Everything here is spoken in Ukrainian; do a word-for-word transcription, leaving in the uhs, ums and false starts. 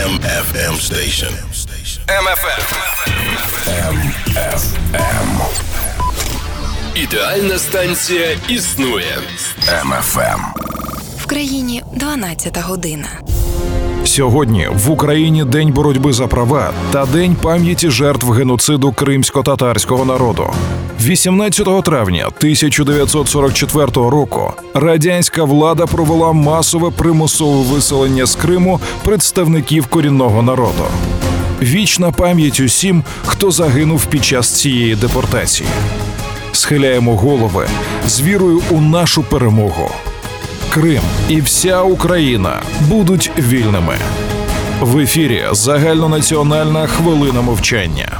М Ф М Station. М Ф М. М Ф М. Ідеальна станція існує. М Ф М. В країні дванадцята година. Сьогодні в Україні День боротьби за права та День пам'яті жертв геноциду кримсько-татарського народу. вісімнадцятого травня тисяча дев'ятсот сорок четвертого року радянська влада провела масове примусове виселення з Криму представників корінного народу. Вічна пам'ять усім, хто загинув під час цієї депортації. Схиляємо голови з вірою у нашу перемогу. Крим і вся Україна будуть вільними. В ефірі загальнонаціональна хвилина мовчання.